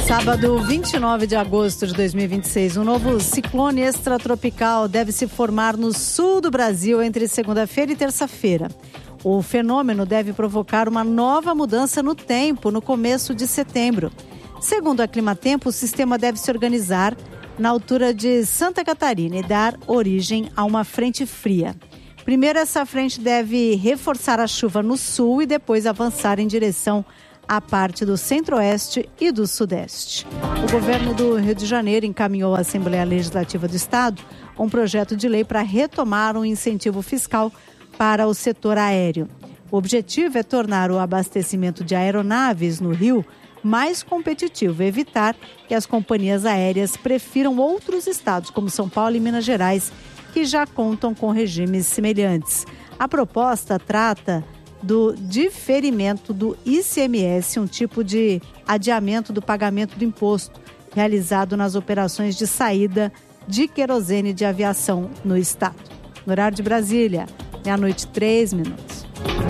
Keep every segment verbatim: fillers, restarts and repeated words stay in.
Sábado, vinte e nove de agosto de dois mil e vinte e seis, um novo ciclone extratropical deve se formar no sul do Brasil entre segunda-feira e terça-feira. O fenômeno deve provocar uma nova mudança no tempo no começo de setembro. Segundo a Climatempo, o sistema deve se organizar na altura de Santa Catarina e dar origem a uma frente fria. Primeiro, essa frente deve reforçar a chuva no sul e depois avançar em direção à parte do centro-oeste e do sudeste. O governo do Rio de Janeiro encaminhou à Assembleia Legislativa do Estado um projeto de lei para retomar um incentivo fiscal para o setor aéreo. O objetivo é tornar o abastecimento de aeronaves no Rio mais competitivo e evitar que as companhias aéreas prefiram outros estados, como São Paulo e Minas Gerais, que já contam com regimes semelhantes. A proposta trata do diferimento do I C M S, um tipo de adiamento do pagamento do imposto realizado nas operações de saída de querosene de aviação no estado. No horário de Brasília, meia-noite, três minutos.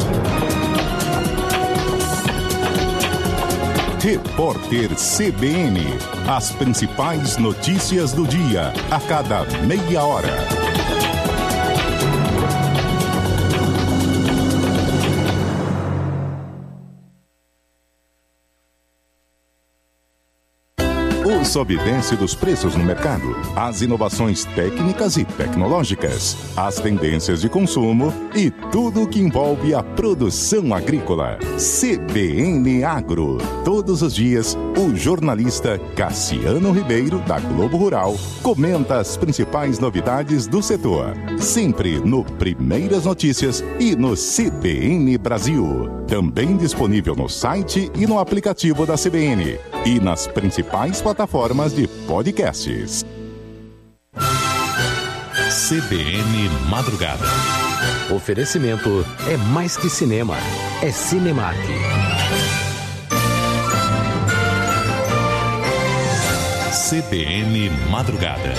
Repórter C B N. As principais notícias do dia, a cada meia hora. O sobe e desce dos preços no mercado, as inovações técnicas e tecnológicas, as tendências de consumo e tudo o que envolve a produção agrícola. C B N Agro. Todos os dias, o jornalista Cassiano Ribeiro, da Globo Rural, comenta as principais novidades do setor. Sempre no Primeiras Notícias e no C B N Brasil. Também disponível no site e no aplicativo da C B N. E nas principais plataformas de podcasts. C B N Madrugada. Oferecimento é mais que cinema, é Cinemark. C B N Madrugada.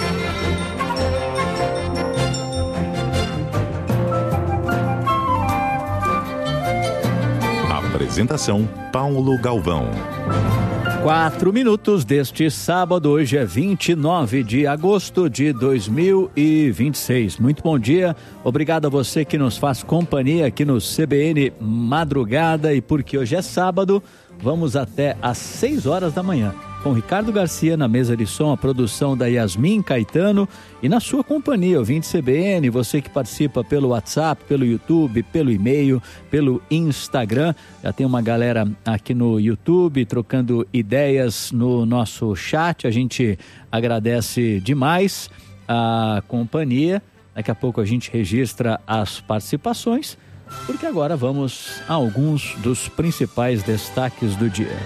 Apresentação Paulo Galvão. Quatro minutos deste sábado, hoje é vinte e nove de agosto de dois mil e vinte e seis. Muito bom dia, obrigado a você que nos faz companhia aqui no C B N Madrugada, e porque hoje é sábado, vamos até às seis horas da manhã. Com Ricardo Garcia na mesa de som, a produção da Yasmin Caetano e na sua companhia, ouvinte C B N, você que participa pelo WhatsApp, pelo YouTube, pelo e-mail, pelo Instagram. Já tem uma galera aqui no YouTube trocando ideias no nosso chat, a gente agradece demais a companhia. Daqui a pouco a gente registra as participações, porque agora vamos a alguns dos principais destaques do dia.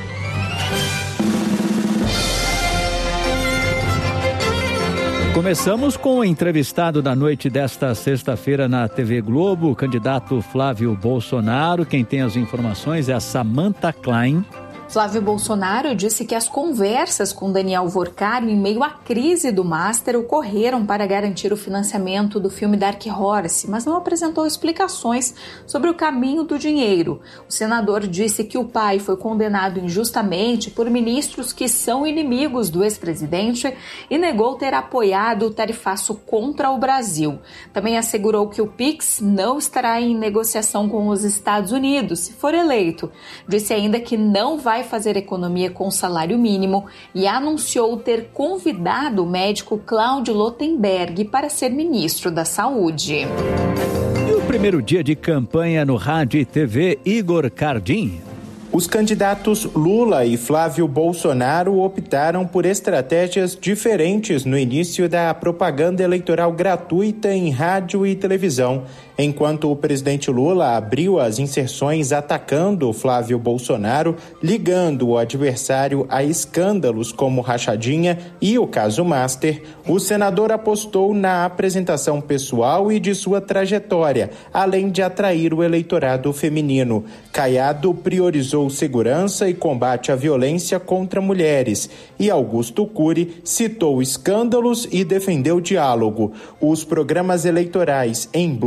Começamos com o entrevistado da noite desta sexta-feira na T V Globo, o candidato Flávio Bolsonaro. Quem tem as informações é a Samantha Klein. Flávio Bolsonaro disse que as conversas com Daniel Vorkari em meio à crise do Master ocorreram para garantir o financiamento do filme Dark Horse, mas não apresentou explicações sobre o caminho do dinheiro. O senador disse que o pai foi condenado injustamente por ministros que são inimigos do ex-presidente e negou ter apoiado o tarifaço contra o Brasil. Também assegurou que o Pix não estará em negociação com os Estados Unidos se for eleito. Disse ainda que não vai fazer economia com salário mínimo e anunciou ter convidado o médico Cláudio Lotenberg para ser ministro da Saúde. E o primeiro dia de campanha no rádio e T V, Igor Cardim. Os candidatos Lula e Flávio Bolsonaro optaram por estratégias diferentes no início da propaganda eleitoral gratuita em rádio e televisão. Enquanto o presidente Lula abriu as inserções atacando Flávio Bolsonaro, ligando o adversário a escândalos como rachadinha e o caso Master, o senador apostou na apresentação pessoal e de sua trajetória, além de atrair o eleitorado feminino. Caiado priorizou segurança e combate à violência contra mulheres, e Augusto Cury citou escândalos e defendeu diálogo. Os programas eleitorais em bloco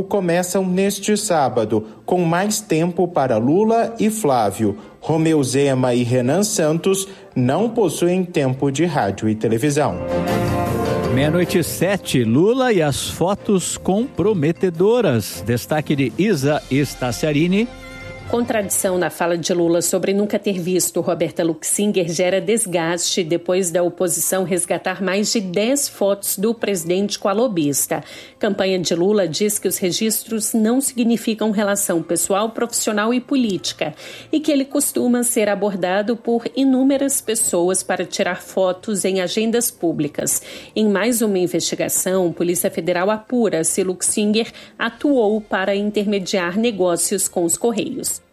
turno começam neste sábado, com mais tempo para Lula e Flávio. Romeu Zema e Renan Santos não possuem tempo de rádio e televisão. Meia-noite e sete, Lula e as fotos comprometedoras. Destaque de Isa Staciarini. Contradição na fala de Lula sobre nunca ter visto Roberta Luxinger gera desgaste depois da oposição resgatar mais de dez fotos do presidente com a lobista. Campanha de Lula diz que os registros não significam relação pessoal, profissional e política e que ele costuma ser abordado por inúmeras pessoas para tirar fotos em agendas públicas. Em mais uma investigação, a Polícia Federal apura se Luxinger atuou para intermediar negócios com os Correios.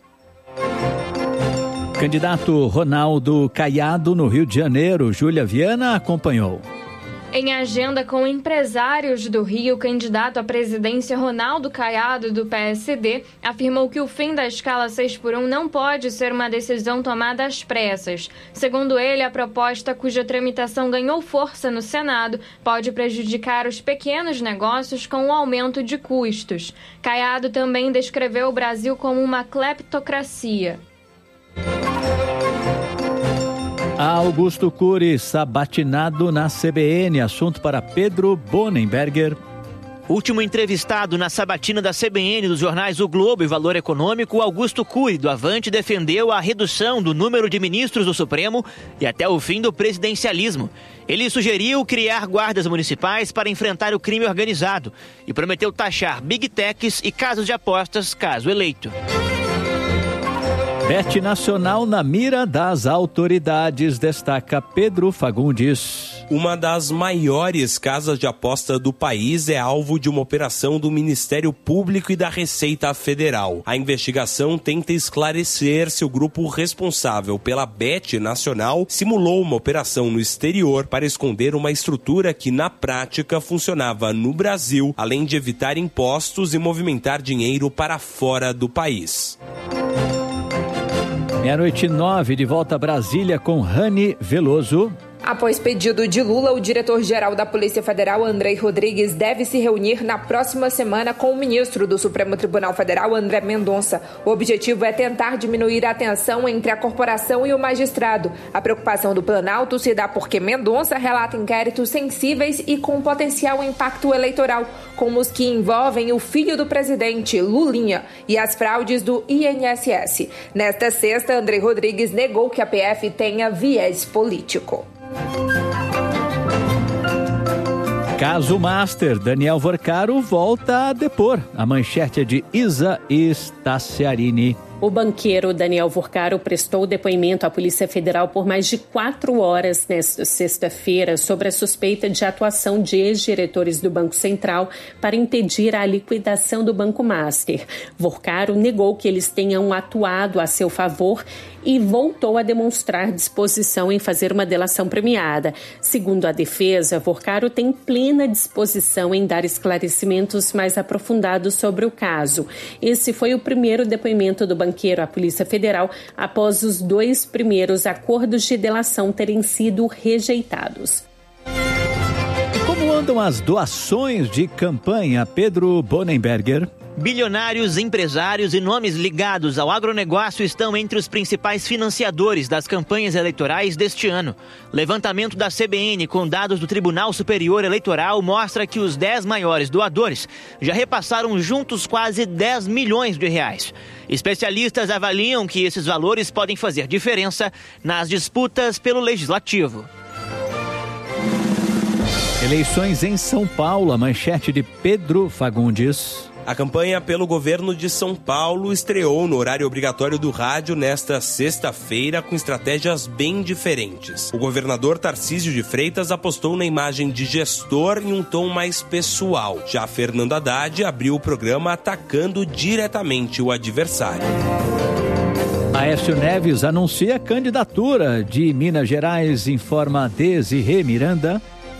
Candidato Ronaldo Caiado no Rio de Janeiro, Júlia Viana acompanhou. Em agenda com empresários do Rio, o candidato à presidência Ronaldo Caiado, do P S D, afirmou que o fim da escala seis por um não pode ser uma decisão tomada às pressas. Segundo ele, a proposta cuja tramitação ganhou força no Senado pode prejudicar os pequenos negócios com o aumento de custos. Caiado também descreveu o Brasil como uma cleptocracia. Augusto Cury, sabatinado na C B N. Assunto para Pedro Bonenberger. Último entrevistado na sabatina da C B N dos jornais O Globo e Valor Econômico, Augusto Cury, do Avante, defendeu a redução do número de ministros do Supremo e até o fim do presidencialismo. Ele sugeriu criar guardas municipais para enfrentar o crime organizado e prometeu taxar big techs e casas de apostas caso eleito. Bet Nacional na mira das autoridades, destaca Pedro Fagundes. Uma das maiores casas de aposta do país é alvo de uma operação do Ministério Público e da Receita Federal. A investigação tenta esclarecer se o grupo responsável pela Bet Nacional simulou uma operação no exterior para esconder uma estrutura que, na prática, funcionava no Brasil, além de evitar impostos e movimentar dinheiro para fora do país. Meia-noite nove, de volta a Brasília com Rani Veloso. Após pedido de Lula, o diretor-geral da Polícia Federal, Andrei Rodrigues, deve se reunir na próxima semana com o ministro do Supremo Tribunal Federal, André Mendonça. O objetivo é tentar diminuir a tensão entre a corporação e o magistrado. A preocupação do Planalto se dá porque Mendonça relata inquéritos sensíveis e com potencial impacto eleitoral, como os que envolvem o filho do presidente, Lulinha, e as fraudes do I N S S. Nesta sexta, Andrei Rodrigues negou que a P F tenha viés político. Caso Master, Daniel Vorcaro volta a depor. A manchete é de Isa Staciarini. O banqueiro Daniel Vorcaro prestou depoimento à Polícia Federal por mais de quatro horas nesta sexta-feira sobre a suspeita de atuação de ex-diretores do Banco Central para impedir a liquidação do Banco Master. Vorcaro negou que eles tenham atuado a seu favor e voltou a demonstrar disposição em fazer uma delação premiada. Segundo a defesa, Vorcaro tem plena disposição em dar esclarecimentos mais aprofundados sobre o caso. Esse foi o primeiro depoimento do banqueiro à Polícia Federal após os dois primeiros acordos de delação terem sido rejeitados. E como andam as doações de campanha, Pedro Bonenberger? Bilionários, empresários e nomes ligados ao agronegócio estão entre os principais financiadores das campanhas eleitorais deste ano. Levantamento da C B N com dados do Tribunal Superior Eleitoral mostra que os dez maiores doadores já repassaram juntos quase dez milhões de reais. Especialistas avaliam que esses valores podem fazer diferença nas disputas pelo Legislativo. Eleições em São Paulo, a manchete de Pedro Fagundes. A campanha pelo governo de São Paulo estreou no horário obrigatório do rádio nesta sexta-feira com estratégias bem diferentes. O governador Tarcísio de Freitas apostou na imagem de gestor em um tom mais pessoal. Já Fernando Haddad abriu o programa atacando diretamente o adversário. Aécio Neves anuncia a candidatura de Minas Gerais, informa Desirê Miranda.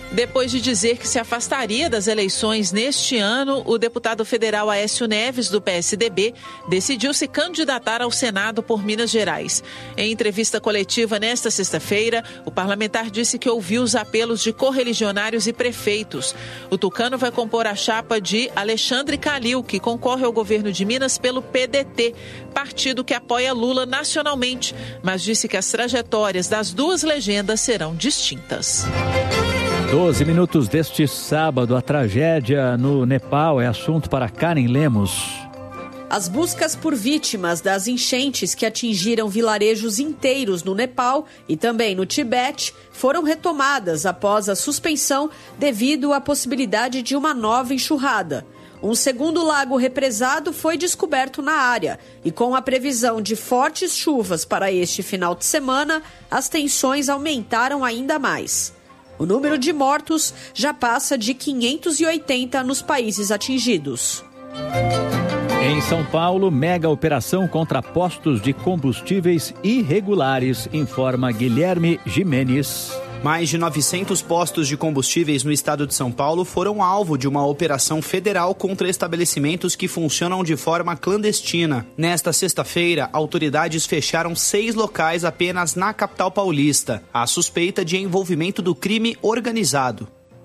Depois de dizer que se afastaria das eleições neste ano, o deputado federal Aécio Neves, do P S D B, decidiu se candidatar ao Senado por Minas Gerais. Em entrevista coletiva nesta sexta-feira, o parlamentar disse que ouviu os apelos de correligionários e prefeitos. O tucano vai compor a chapa de Alexandre Calil, que concorre ao governo de Minas pelo P D T, partido que apoia Lula nacionalmente, mas disse que as trajetórias das duas legendas serão distintas. doze minutos deste sábado, a tragédia no Nepal é assunto para Karen Lemos. As buscas por vítimas das enchentes que atingiram vilarejos inteiros no Nepal e também no Tibete foram retomadas após a suspensão devido à possibilidade de uma nova enxurrada. Um segundo lago represado foi descoberto na área e, com a previsão de fortes chuvas para este final de semana, as tensões aumentaram ainda mais. O número de mortos já passa de quinhentos e oitenta nos países atingidos. Em São Paulo, mega operação contra postos de combustíveis irregulares, informa Guilherme Jimenez. Mais de novecentos postos de combustíveis no estado de São Paulo foram alvo de uma operação federal contra estabelecimentos que funcionam de forma clandestina. Nesta sexta-feira, autoridades fecharam seis locais apenas na capital paulista, à suspeita de envolvimento do crime organizado.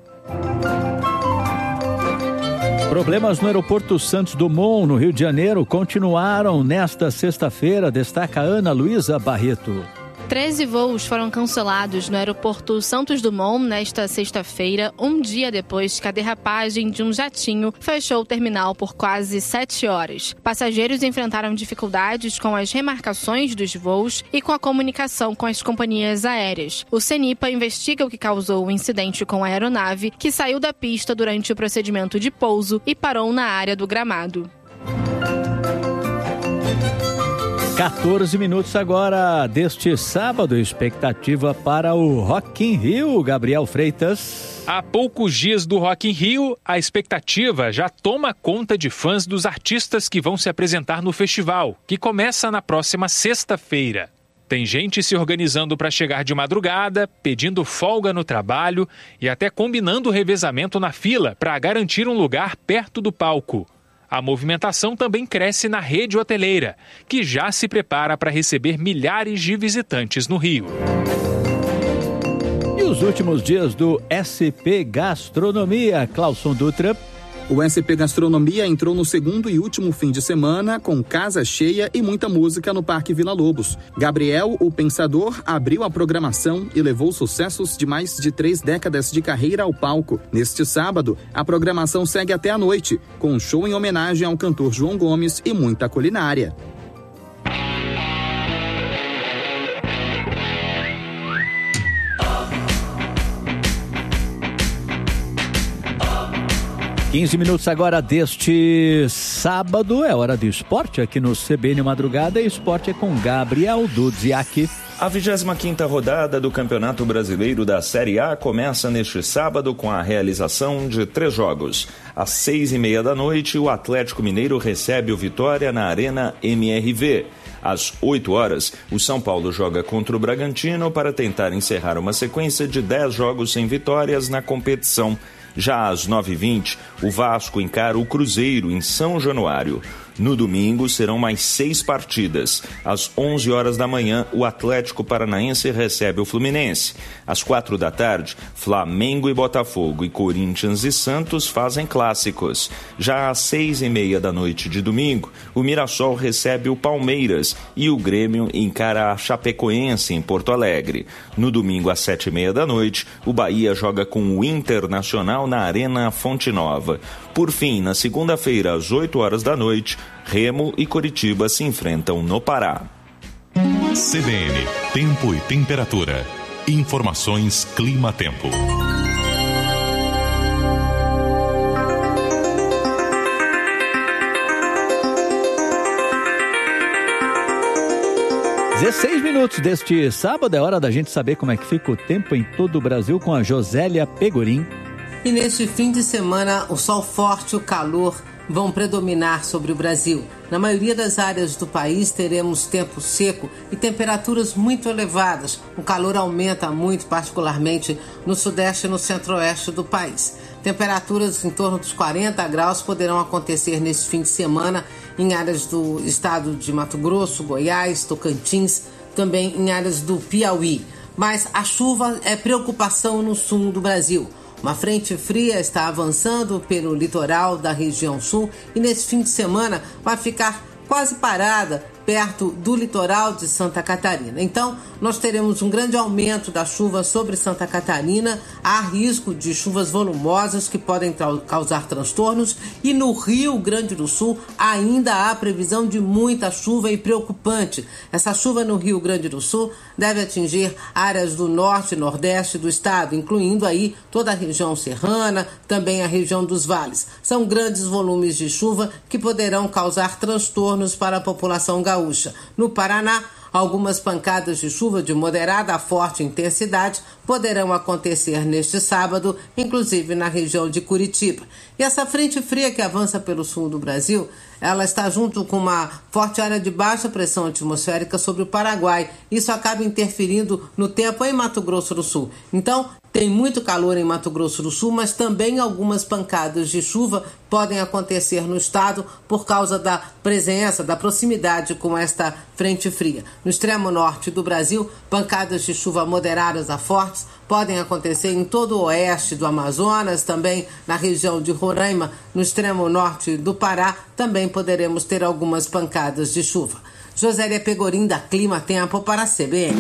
Problemas no aeroporto Santos Dumont, no Rio de Janeiro, continuaram nesta sexta-feira, destaca Ana Luísa Barreto. treze voos foram cancelados no aeroporto Santos Dumont nesta sexta-feira, um dia depois que a derrapagem de um jatinho fechou o terminal por quase sete horas. Passageiros enfrentaram dificuldades com as remarcações dos voos e com a comunicação com as companhias aéreas. O CENIPA investiga o que causou o incidente com a aeronave, que saiu da pista durante o procedimento de pouso e parou na área do gramado. quatorze minutos agora deste sábado, expectativa para o Rock in Rio, Gabriel Freitas. Há poucos dias do Rock in Rio, a expectativa já toma conta de fãs dos artistas que vão se apresentar no festival, que começa na próxima sexta-feira. Tem gente se organizando para chegar de madrugada, pedindo folga no trabalho e até combinando o revezamento na fila para garantir um lugar perto do palco. A movimentação também cresce na rede hoteleira, que já se prepara para receber milhares de visitantes no Rio. E os últimos dias do S P Gastronomia, Clauson Dutra. O S P Gastronomia entrou no segundo e último fim de semana com casa cheia e muita música no Parque Vila Lobos. Gabriel, o Pensador, abriu a programação e levou sucessos de mais de três décadas de carreira ao palco. Neste sábado, a programação segue até a noite, com um show em homenagem ao cantor João Gomes e muita culinária. quinze minutos agora deste sábado, é hora de esporte aqui no C B N Madrugada, e esporte é com Gabriel Dudziak. A vigésima quinta rodada do Campeonato Brasileiro da Série A começa neste sábado com a realização de três jogos. Às seis e meia da noite, o Atlético Mineiro recebe o Vitória na Arena M R V. Às oito horas, o São Paulo joga contra o Bragantino para tentar encerrar uma sequência de dez jogos sem vitórias na competição. Já às nove e vinte, o Vasco encara o Cruzeiro em São Januário. No domingo, serão mais seis partidas. Às onze horas da manhã, o Atlético Paranaense recebe o Fluminense. Às quatro da tarde, Flamengo e Botafogo e Corinthians e Santos fazem clássicos. Já às seis e meia da noite de domingo, o Mirassol recebe o Palmeiras e o Grêmio encara a Chapecoense em Porto Alegre. No domingo, às sete e meia da noite, o Bahia joga com o Internacional na Arena Fonte Nova. Por fim, na segunda-feira, às oito horas da noite, Remo e Coritiba se enfrentam no Pará. C B N, tempo e temperatura. Informações Clima-Tempo. dezesseis minutos deste sábado, é hora da gente saber como é que fica o tempo em todo o Brasil com a Josélia Pegorim. E neste fim de semana, o sol forte, o calor vão predominar sobre o Brasil. Na maioria das áreas do país teremos tempo seco e temperaturas muito elevadas. O calor aumenta muito, particularmente no sudeste e no centro-oeste do país. Temperaturas em torno dos quarenta graus poderão acontecer nesse fim de semana em áreas do estado de Mato Grosso, Goiás, Tocantins, também em áreas do Piauí. Mas a chuva é preocupação no sul do Brasil. Uma frente fria está avançando pelo litoral da região sul e nesse fim de semana vai ficar quase parada perto do litoral de Santa Catarina. Então, nós teremos um grande aumento da chuva sobre Santa Catarina, há risco de chuvas volumosas que podem tra- causar transtornos e no Rio Grande do Sul ainda há previsão de muita chuva e preocupante. Essa chuva no Rio Grande do Sul deve atingir áreas do norte e nordeste do estado, incluindo aí toda a região serrana, também a região dos vales. São grandes volumes de chuva que poderão causar transtornos para a população gaúcha. No Paraná, algumas pancadas de chuva de moderada a forte intensidade poderão acontecer neste sábado, inclusive na região de Curitiba. E essa frente fria que avança pelo sul do Brasil, ela está junto com uma forte área de baixa pressão atmosférica sobre o Paraguai. Isso acaba interferindo no tempo em Mato Grosso do Sul. Então, tem muito calor em Mato Grosso do Sul, mas também algumas pancadas de chuva podem acontecer no estado por causa da presença, da proximidade com esta frente fria. No extremo norte do Brasil, pancadas de chuva moderadas a fortes podem acontecer em todo o oeste do Amazonas, também na região de Roraima, no extremo norte do Pará, também poderemos ter algumas pancadas de chuva. Josélia Pegorim, da Clima Tempo, para a C B N.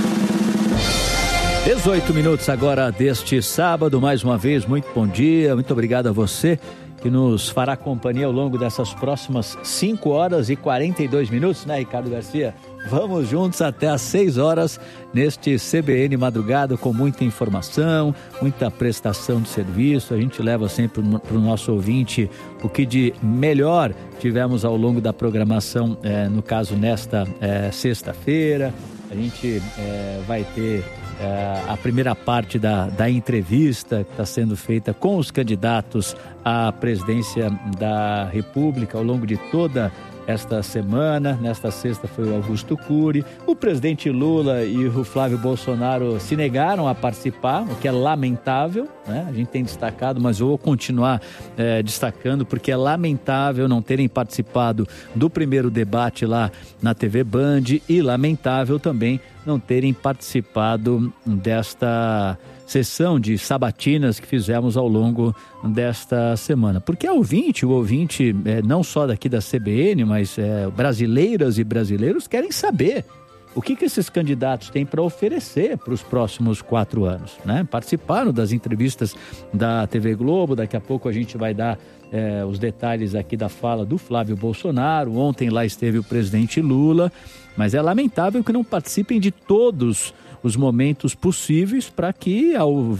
dezoito minutos agora deste sábado, mais uma vez, muito bom dia, muito obrigado a você que nos fará companhia ao longo dessas próximas cinco horas e quarenta e dois minutos, né, Ricardo Garcia? Vamos juntos até às seis horas neste C B N Madrugada com muita informação, muita prestação de serviço. A gente leva sempre para o nosso ouvinte o que de melhor tivemos ao longo da programação, é, no caso nesta é, sexta-feira. A gente é, vai ter é, a primeira parte da, da entrevista que está sendo feita com os candidatos à presidência da República ao longo de toda esta semana. Nesta sexta foi o Augusto Cury. O presidente Lula e o Flávio Bolsonaro se negaram a participar, o que é lamentável, né? A gente tem destacado, mas eu vou continuar é, destacando, porque é lamentável não terem participado do primeiro debate lá na T V Band e lamentável também não terem participado desta sessão de sabatinas que fizemos ao longo desta semana. Porque o ouvinte, o ouvinte é, não só daqui da C B N, mas é, brasileiras e brasileiros querem saber o que, que esses candidatos têm para oferecer para os próximos quatro anos, né? Participaram das entrevistas da T V Globo, daqui a pouco a gente vai dar é, os detalhes aqui da fala do Flávio Bolsonaro. Ontem lá esteve o presidente Lula, mas é lamentável que não participem de todos os momentos possíveis para que a,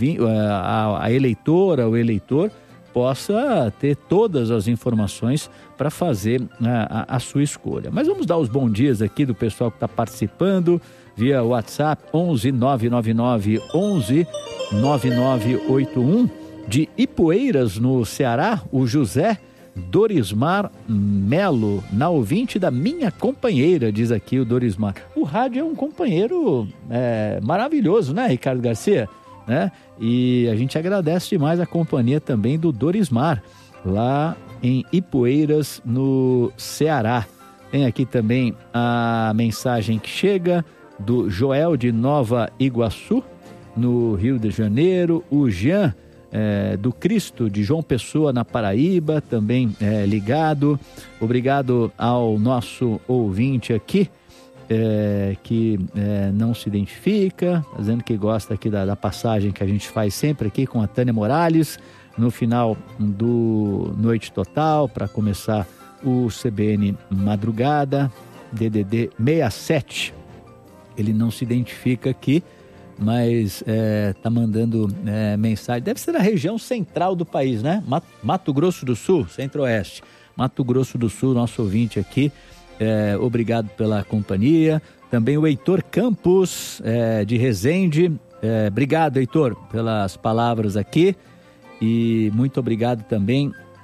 a, a eleitora, o eleitor, possa ter todas as informações para fazer a, a, a sua escolha. Mas vamos dar os bons dias aqui do pessoal que está participando via WhatsApp onze nove nove nove onze nove nove oito um, de Ipueiras, no Ceará, o José Dorismar Melo, na ouvinte da minha companheira, diz aqui o Dorismar. O rádio é um companheiro é, maravilhoso, né, Ricardo Garcia? Né? E a gente agradece demais a companhia também do Dorismar, lá em Ipueiras, no Ceará. Tem aqui também a mensagem que chega do Joel de Nova Iguaçu, no Rio de Janeiro. O Jean É, do Cristo de João Pessoa, na Paraíba, também é, ligado. Obrigado ao nosso ouvinte aqui, é, que é, não se identifica, dizendo que gosta aqui da, da passagem que a gente faz sempre aqui com a Tânia Morales, no final do Noite Total, para começar o C B N Madrugada, D D D sessenta e sete. Ele não se identifica aqui, mas é, tá mandando é, mensagem. Deve ser na região central do país, né? Mato, Mato Grosso do Sul, centro-oeste. Mato Grosso do Sul, nosso ouvinte aqui. É, obrigado pela companhia. Também o Heitor Campos, é, de Resende. É, obrigado, Heitor, pelas palavras aqui. E muito obrigado também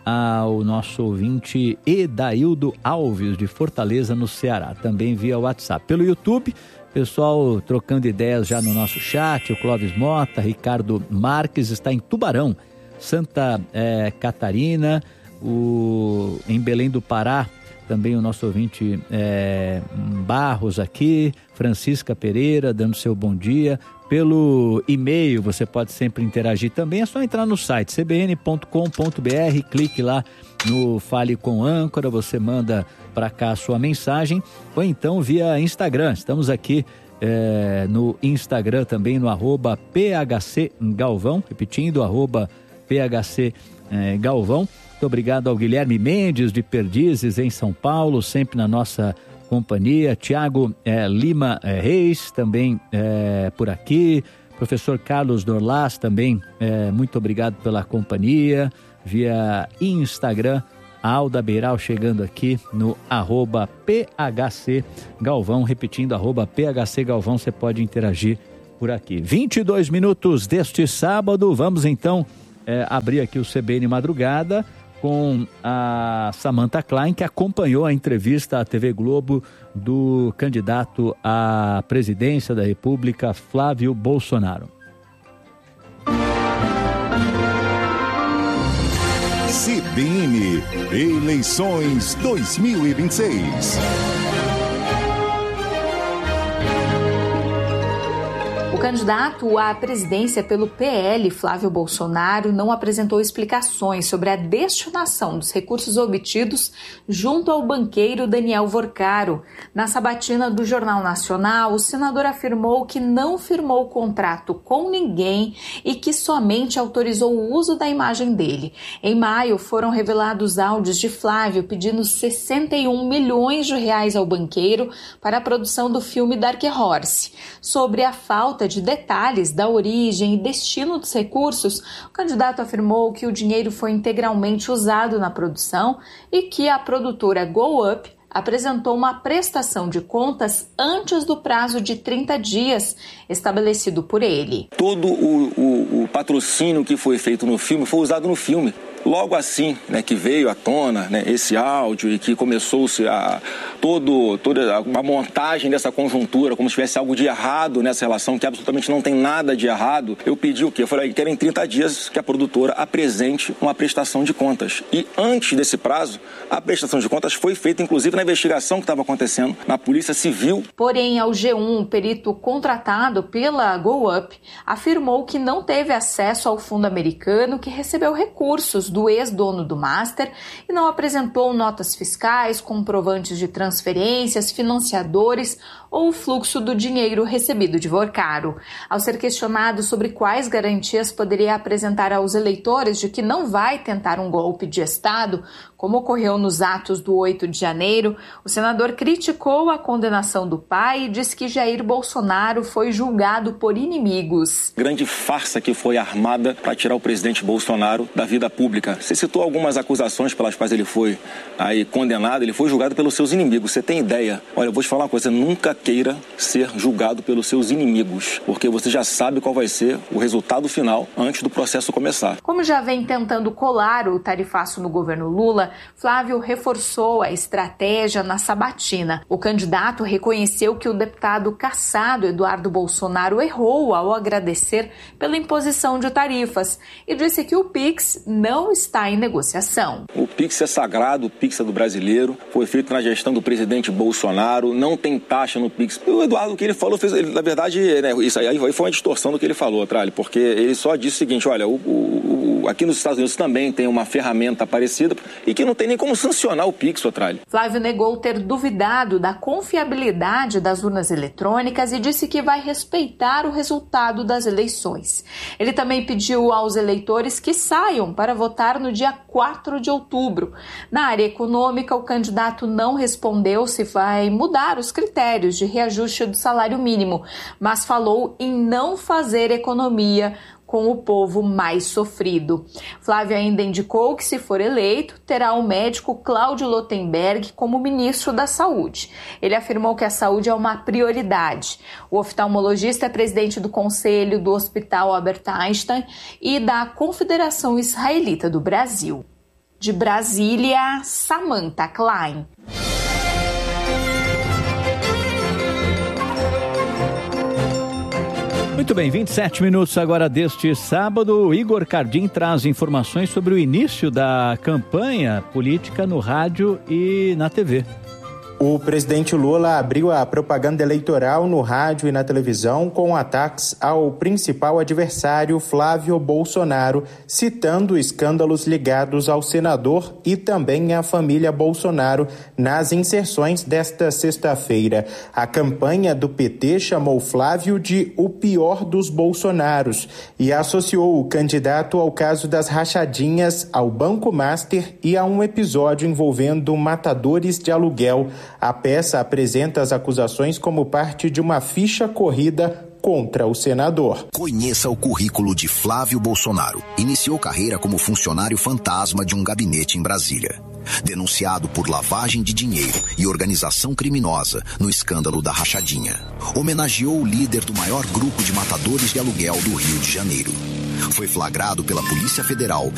ao nosso ouvinte Edaildo Alves, de Fortaleza, no Ceará, também via WhatsApp. Pelo YouTube, pessoal trocando ideias já no nosso chat, o Clóvis Mota, Ricardo Marques está em Tubarão, Santa é, Catarina, o, em Belém do Pará, também o nosso ouvinte é, Barros aqui, Francisca Pereira dando seu bom dia. Pelo e-mail você pode sempre interagir também, é só entrar no site c b n ponto com ponto b r, clique lá no Fale com Âncora, você manda para cá a sua mensagem, ou então via Instagram. Estamos aqui é, no Instagram também, no arroba P H C Galvão, repetindo, arroba P H C é, Galvão. Muito obrigado ao Guilherme Mendes, de Perdizes, em São Paulo, sempre na nossa companhia. Tiago é, Lima é, Reis, também é, por aqui. Professor Carlos Dorlas, também é, muito obrigado pela companhia. Via Instagram, a Alda Beiral chegando aqui no arroba P H C Galvão, repetindo, arroba P H C Galvão, você pode interagir por aqui. vinte e dois minutos deste sábado, vamos então é, abrir aqui o C B N Madrugada com a Samantha Klein, que acompanhou a entrevista à T V Globo do candidato à presidência da República, Flávio Bolsonaro. C B N Eleições dois mil e vinte e seis. O candidato à presidência pelo P L, Flávio Bolsonaro, não apresentou explicações sobre a destinação dos recursos obtidos junto ao banqueiro Daniel Vorcaro. Na sabatina do Jornal Nacional, o senador afirmou que não firmou contrato com ninguém e que somente autorizou o uso da imagem dele. Em maio, foram revelados áudios de Flávio pedindo sessenta e um milhões de reais ao banqueiro para a produção do filme Dark Horse. Sobre a falta de detalhes da origem e destino dos recursos, o candidato afirmou que o dinheiro foi integralmente usado na produção e que a produtora Go Up apresentou uma prestação de contas antes do prazo de trinta dias estabelecido por ele. Todo o, o, o patrocínio que foi feito no filme foi usado no filme. Logo assim, né, que veio à tona, né, esse áudio e que começou-se a todo, toda a montagem dessa conjuntura, como se tivesse algo de errado nessa relação, que absolutamente não tem nada de errado, eu pedi o quê? Eu falei que era em trinta dias que a produtora apresente uma prestação de contas. E antes desse prazo, a prestação de contas foi feita, inclusive, na investigação que estava acontecendo na Polícia Civil. Porém, ao G um, o perito contratado pela Go Up afirmou que não teve acesso ao fundo americano que recebeu recursos do ex-dono do Master e não apresentou notas fiscais, comprovantes de transferências, financiadores ou o fluxo do dinheiro recebido de Vorcaro. Ao ser questionado sobre quais garantias poderia apresentar aos eleitores de que não vai tentar um golpe de Estado, como ocorreu nos atos do oito de janeiro, o senador criticou a condenação do pai e disse que Jair Bolsonaro foi julgado por inimigos. Grande farsa que foi armada para tirar o presidente Bolsonaro da vida pública. Você citou algumas acusações pelas quais ele foi aí condenado, ele foi julgado pelos seus inimigos. Você tem ideia? Olha, eu vou te falar uma coisa, nunca queira ser julgado pelos seus inimigos, porque você já sabe qual vai ser o resultado final antes do processo começar. Como já vem tentando colar o tarifaço no governo Lula, Flávio reforçou a estratégia na sabatina. O candidato reconheceu que o deputado cassado Eduardo Bolsonaro errou ao agradecer pela imposição de tarifas e disse que o Pix não está em negociação. O Pix é sagrado, o Pix é do brasileiro, foi feito na gestão do presidente Bolsonaro, não tem taxa no Pix. O Eduardo, o que ele falou, fez, ele, na verdade, né, isso aí foi uma distorção do que ele falou, Tralli, porque ele só disse o seguinte, olha, o, o, o, aqui nos Estados Unidos também tem uma ferramenta parecida e que não tem nem como sancionar o Pix, Tralli. Flávio negou ter duvidado da confiabilidade das urnas eletrônicas e disse que vai respeitar o resultado das eleições. Ele também pediu aos eleitores que saiam para votar no dia quatro de outubro. Na área econômica, o candidato não respondeu se vai mudar os critérios de reajuste do salário mínimo, mas falou em não fazer economia com o povo mais sofrido. Flávio ainda indicou que, se for eleito, terá o médico Cláudio Lotenberg como ministro da Saúde. Ele afirmou que a saúde é uma prioridade. O oftalmologista é presidente do Conselho do Hospital Albert Einstein e da Confederação Israelita do Brasil. De Brasília, Samantha Klein. Muito bem, vinte e sete minutos agora deste sábado. Igor Cardim traz informações sobre o início da campanha política no rádio e na T V. O presidente Lula abriu a propaganda eleitoral no rádio e na televisão com ataques ao principal adversário, Flávio Bolsonaro, citando escândalos ligados ao senador e também à família Bolsonaro nas inserções desta sexta-feira. A campanha do P T chamou Flávio de o pior dos Bolsonaros e associou o candidato ao caso das rachadinhas, ao Banco Master e a um episódio envolvendo matadores de aluguel. A peça apresenta as acusações como parte de uma ficha corrida contra o senador. Conheça o currículo de Flávio Bolsonaro. Iniciou carreira como funcionário fantasma de um gabinete em Brasília. Denunciado por lavagem de dinheiro e organização criminosa no escândalo da rachadinha. Homenageou o líder do maior grupo de matadores de aluguel do Rio de Janeiro. Foi flagrado pela Polícia Federal